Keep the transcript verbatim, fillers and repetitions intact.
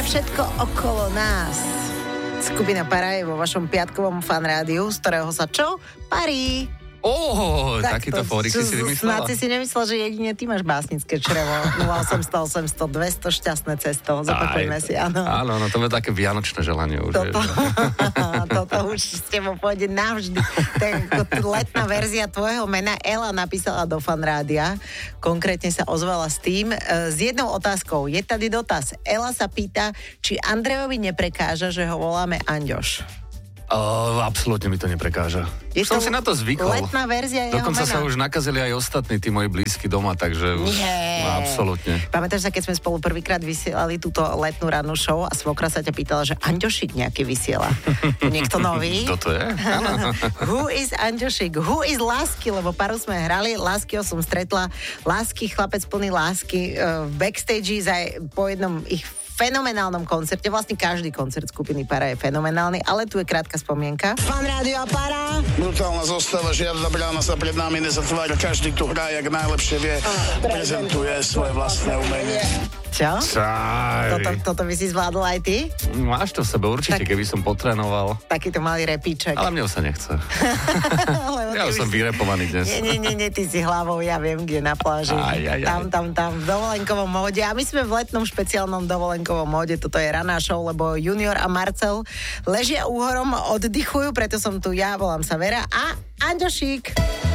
všetko okolo nás. Skupina Para je vo vašom piatkovom fanrádiu, z ktorého sa čo? Parí. Ó, Tak takýto to- fórik si si vymyslela. Snad si si nemyslel, že jedine ty máš básnické črevo. nula osem nula osem, sto, dvesto, šťastné cesto. Zopakujme si, áno. Áno, no to je také vianočné želanie už. Toto, vieš. toto už s tebou pôjde navždy. To je letná verzia tvojho mena. Ela napísala do fanrádia, konkrétne sa ozvala s tým, e, s jednou otázkou. Je tady dotaz. Ela sa pýta, či Andrejovi neprekáža, že ho voláme Anďoš. Uh, absolútne mi to neprekáža. Je Už som to si na to zvykol. letná verzia jeho Dokonca mena. sa už nakazili aj ostatní, tí moji blízky doma, takže už Nie. no, absolútne. Pamätáš sa, keď sme spolu prvýkrát vysielali túto letnú rannú show a svokra sa ťa pýtala, že Anďošik nejaký vysiela. Niekto nový? Kto to je? Who is Anďošik? Who is Lásky? Lebo paru sme hrali, Láskyho som stretla. Lásky, chlapec plný lásky uh, v backstage za, po jednom ich fenomenálnom koncerte. Vlastne každý koncert skupiny Para je fenomenálny, ale tu je krátka spomienka. Fan Rádio a Para. Brutálna zostava, žiadna brána sa pred nami nezatvára, každý tu hrá, jak najlepšie vie, prezentuje svoje vlastné umenie. Čo? Čaj. Toto, toto by si zvládol aj ty? Máš to v sebe určite, Tak- keby som potrénoval. Takýto malý repíček. Ale mne už sa nechce. Lebo Ja ty už som si- vyrepovaný dnes. Nie, nie, nie, nie, ty si hlavou, ja viem, kde na pláži. Aj, aj, aj. Tam, tam, tam, v dovolenkovom móde. A my sme v letnom špeciálnom dovolenkovom móde. Toto je raná show, lebo Junior a Marcel ležia úhorom, oddychujú, preto som tu ja, volám sa Vera a Anďošík.